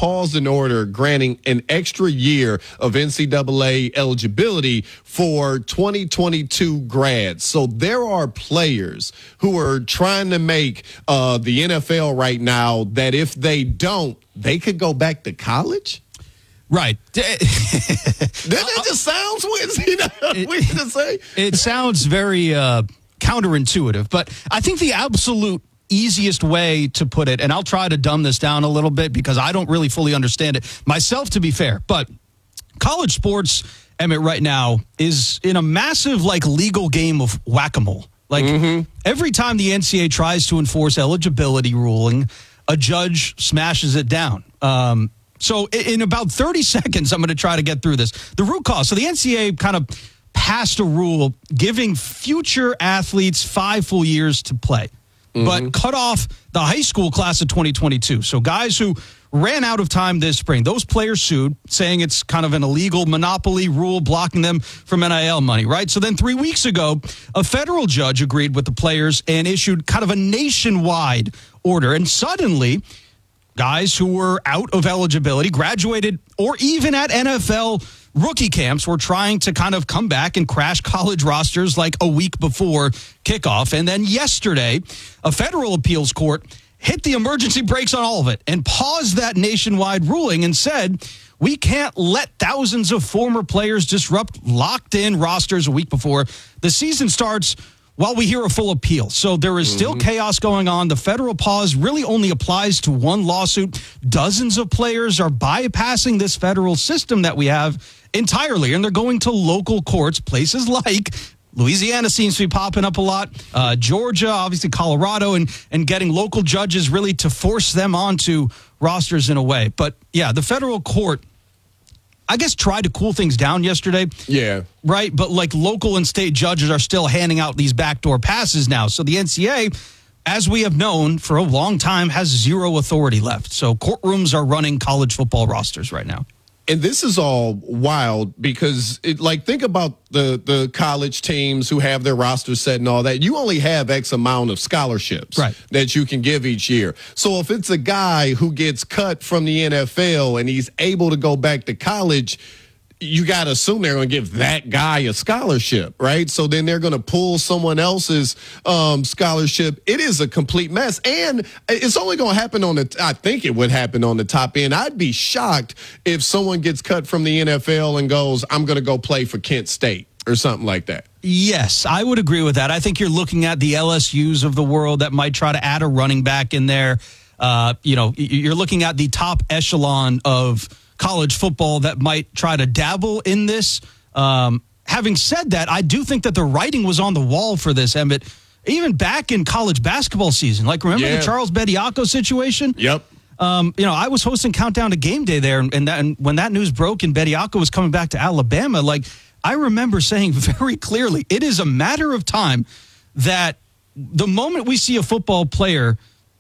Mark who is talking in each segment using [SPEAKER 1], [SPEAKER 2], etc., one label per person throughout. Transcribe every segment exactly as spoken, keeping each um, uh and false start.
[SPEAKER 1] paused an order granting an extra year of N C double A eligibility for twenty twenty-two grads. So there are players who are trying to make uh, the N F L right now that if they don't, they could go back to college.
[SPEAKER 2] Right.
[SPEAKER 1] That just sounds weird, you know, weird to say.
[SPEAKER 2] It sounds very uh, counterintuitive, but I think the absolute easiest way to put it, and I'll try to dumb this down a little bit because I don't really fully understand it myself, to be fair, but college sports, Emmett, right now is in a massive, like, legal game of whack-a-mole. Like, mm-hmm. every time the N C double A tries to enforce eligibility ruling, a judge smashes it down. Um So in about thirty seconds, I'm going to try to get through this. The root cause. So the N C double A kind of passed a rule giving future athletes five full years to play, mm-hmm. but cut off the high school class of twenty twenty-two. So guys who ran out of time this spring, those players sued, saying it's kind of an illegal monopoly rule blocking them from N I L money, right? So then three weeks ago, a federal judge agreed with the players and issued kind of a nationwide order. And suddenly, guys who were out of eligibility, graduated, or even at N F L rookie camps were trying to kind of come back and crash college rosters like a week before kickoff. And then yesterday, a federal appeals court hit the emergency brakes on all of it and paused that nationwide ruling and said, we can't let thousands of former players disrupt locked-in rosters a week before the season starts while we hear a full appeal. So there is still mm-hmm. chaos going on. The federal pause really only applies to one lawsuit. Dozens of players are bypassing this federal system that we have entirely, and they're going to local courts, places like Louisiana seems to be popping up a lot, uh, Georgia, obviously Colorado, and, and getting local judges really to force them onto rosters in a way. But, yeah, the federal court, I guess, tried to cool things down yesterday.
[SPEAKER 1] Yeah.
[SPEAKER 2] Right? But, like, local and state judges are still handing out these backdoor passes now. So the N C double A, as we have known for a long time, has zero authority left. So courtrooms are running college football rosters right now.
[SPEAKER 1] And this is all wild because, it, like, think about the, the college teams who have their rosters set and all that. You only have X amount of scholarships
[SPEAKER 2] right.
[SPEAKER 1] that you can give each year. So if it's a guy who gets cut from the N F L and he's able to go back to college, you got to assume they're going to give that guy a scholarship, right? So then they're going to pull someone else's um, scholarship. It is a complete mess. And it's only going to happen on the, I think it would happen on the top end. I'd be shocked if someone gets cut from the N F L and goes, I'm going to go play for Kent State or something like that.
[SPEAKER 2] Yes, I would agree with that. I think you're looking at the L S Us of the world that might try to add a running back in there. Uh, you know, you're looking at the top echelon of college football that might try to dabble in this. Um, having said that, I do think that the writing was on the wall for this, Emmett, even back in college basketball season. Like, remember yeah. the Charles Bediako situation?
[SPEAKER 1] Yep.
[SPEAKER 2] Um, you know, I was hosting Countdown to Game Day there, and, that, and when that news broke and Bediako was coming back to Alabama, like, I remember saying very clearly, it is a matter of time that the moment we see a football player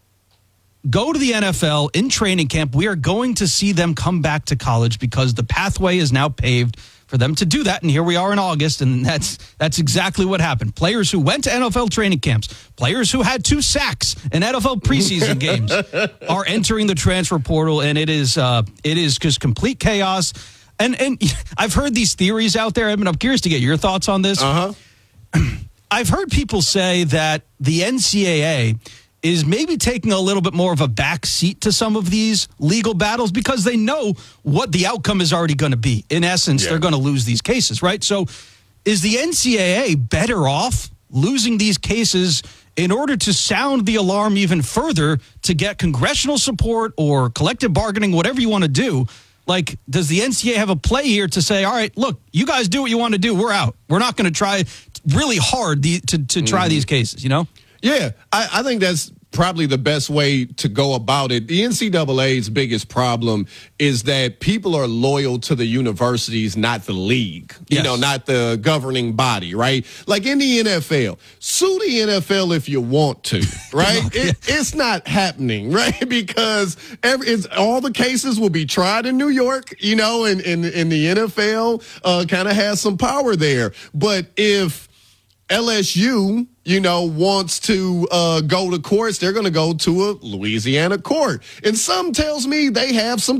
[SPEAKER 2] go to the N F L in training camp, we are going to see them come back to college because the pathway is now paved for them to do that. And here we are in August, and that's that's exactly what happened. Players who went to N F L training camps, players who had two sacks in N F L preseason games are entering the transfer portal, and it is uh, it is just complete chaos. And and I've heard these theories out there. I mean, I'm curious to get your thoughts on this.
[SPEAKER 1] Uh-huh.
[SPEAKER 2] I've heard people say that the N C double A is maybe taking a little bit more of a back seat to some of these legal battles because they know what the outcome is already going to be. In essence, yeah. they're going to lose these cases, right? So is the N C double A better off losing these cases in order to sound the alarm even further to get congressional support or collective bargaining, whatever you want to do? Like, does the N C double A have a play here to say, all right, look, you guys do what you want to do. We're out. We're not going to try really hard the, to, to try mm-hmm. these cases, you know?
[SPEAKER 1] Yeah, I, I think that's probably the best way to go about it. The N C double A's biggest problem is that people are loyal to the universities, not the league, you yes. know, not the governing body, right? Like in the N F L, sue the N F L if you want to, right? it, it's not happening, right? Because every, it's, all the cases will be tried in New York, you know, and, and, and the N F L uh, kind of has some power there. But if L S U, you know, wants to uh, go to courts, they're going to go to a Louisiana court. And some tells me they have some